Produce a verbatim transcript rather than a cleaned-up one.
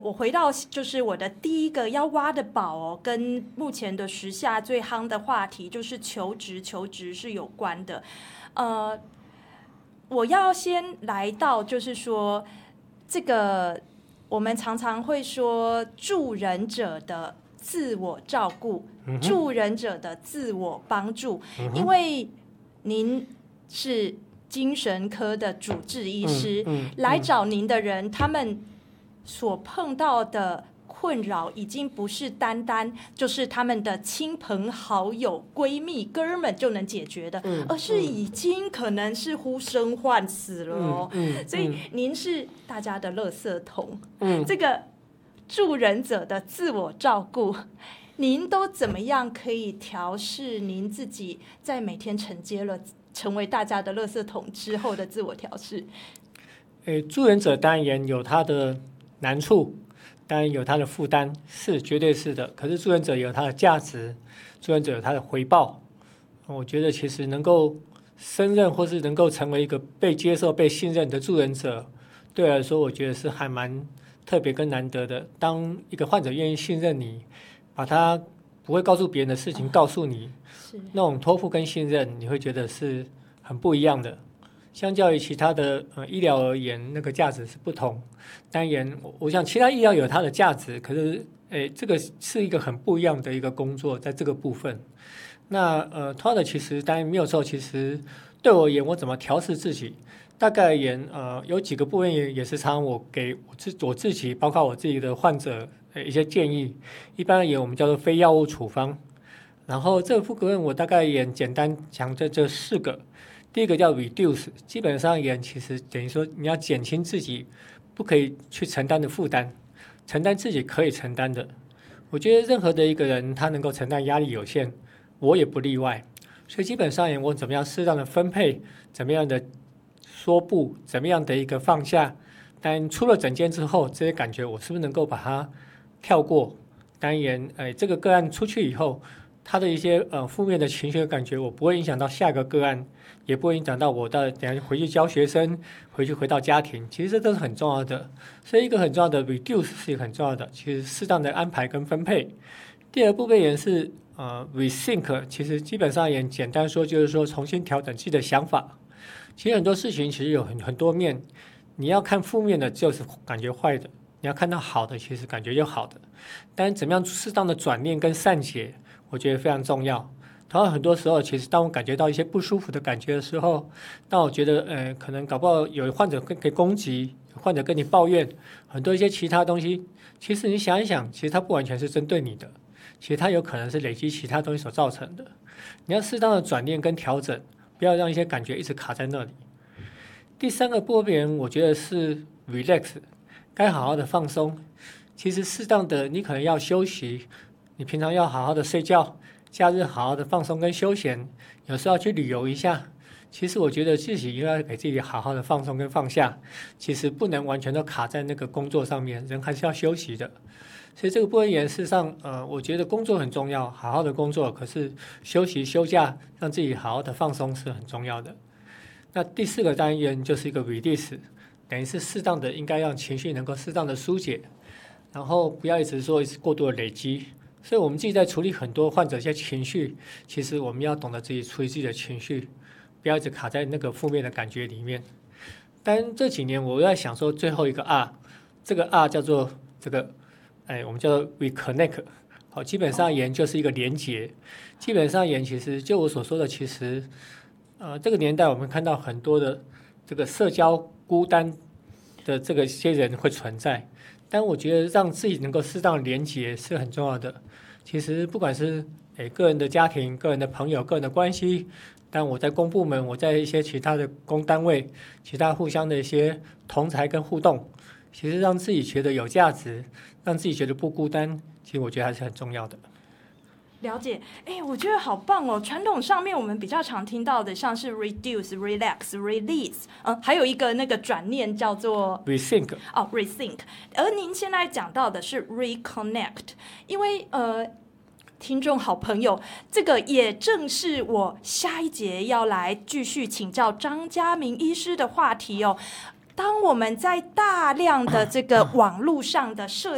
我回到就是我的第一个要挖的宝哦，跟目前的时下最夯的话题就是求职，求职是有关的。呃，我要先来到就是说，这个我们常常会说助人者的自我照顾， 嗯、 助人者的自我帮助，嗯、因为您是精神科的主治医师， 嗯嗯、 来找您的人，他们所碰到的困扰已经不是单单就是他们的亲朋好友、闺蜜、哥们就能解决的， 嗯、 而是已经可能是呼生唤死了哦。 嗯嗯、 所以您是大家的垃圾桶， 嗯、 这个助人者的自我照顾，您都怎么样可以调试您自己在每天承接了成为大家的垃圾桶之后的自我调试？ 诶，助人者当然有他的难处，当然有他的负担，是绝对是的。可是助人者有他的价值，助人者有他的回报。我觉得其实能够胜任或是能够成为一个被接受、被信任的助人者，对我来说，我觉得是还蛮特别跟难得的。当一个患者愿意信任你，把他不会告诉别人的事情告诉你， 嗯、 那种托付跟信任，你会觉得是很不一样的。相较于其他的呃医疗而言，那个价值是不同。当然，我想其他医疗有它的价值，可是，诶，这个是一个很不一样的一个工作，在这个部分。那呃，他的其实当然没有错。其实对我而言，我怎么调试自己？大概而言，呃，有几个部分也也是常常我给我自我自己，包括我自己的患者呃一些建议。一般而言，我们叫做非药物处方。然后这个部分我大概也简单讲这这四个。第一个叫 reduce， 基本上也其实等于说你要减轻自己不可以去承担的负担，承担自己可以承担的。我觉得任何的一个人他能够承担压力有限，我也不例外。所以基本上我怎么样适当的分配，怎么样的说不，怎么样的一个放下。但出了诊间之后，这些感觉我是不是能够把它跳过？当然，哎，这个个案出去以后，他的一些呃负面的情绪的感觉，我不会影响到下个个案。也不会影响到我到等下回去教学生，回去回到家庭，其实这都是很重要的。所以一个很重要的 reduce 是一个很重要的，其实适当的安排跟分配。第二部分也是呃 rethink， 其实基本上也简单说就是说重新调整自己的想法。其实很多事情其实有很很多面，你要看负面的就是感觉坏的，你要看到好的其实感觉就好的。但怎么样适当的转念跟善解，我觉得非常重要。然后很多时候，其实当我感觉到一些不舒服的感觉的时候，当我觉得，呃，可能搞不好有患者可以攻击，患者跟你抱怨很多一些其他东西，其实你想一想，其实它不完全是针对你的，其实它有可能是累积其他东西所造成的。你要适当的转念跟调整，不要让一些感觉一直卡在那里。第三个部分，我觉得是 relax， 该好好的放松。其实适当的，你可能要休息，你平常要好好的睡觉。假日好好的放松跟休闲，有时候要去旅游一下。其实我觉得自己应该给自己好好的放松跟放下，其实不能完全都卡在那个工作上面，人还是要休息的。所以这个部分也事实上，呃，我觉得工作很重要，好好的工作，可是休息休假，让自己好好的放松是很重要的。那第四个单元就是一个 release， 等于是适当的应该让情绪能够适当的疏解，然后不要一直说一直过度的累积。所以我们自己在处理很多患者一些情绪，其实我们要懂得自己处理自己的情绪，不要一直卡在那个负面的感觉里面。但这几年我在想说最后一个 R， 这个 R 叫做这个，哎，我们叫做 reconnect。好，基本上言就是一个连结。基本上言其实就我所说的，其实呃这个年代我们看到很多的这个社交孤单的这个些人会存在。但我觉得让自己能够适当连结是很重要的。其实不管是诶个人的家庭、个人的朋友、个人的关系，但我在公部门，我在一些其他的公单位，其他互相的一些同侪跟互动，其实让自己觉得有价值，让自己觉得不孤单，其实我觉得还是很重要的。 了解，哎，我觉得好棒哦！传统上面我们比较常听到的，像是 reduce、relax、release， 嗯，还有一个那个转念叫做 rethink， 哦 rethink。而您现在讲到的是 reconnect， 因为呃，听众好朋友，这个也正是我下一节要来继续请教张嘉明医师的话题哦。当我们在大量的这个网络上的社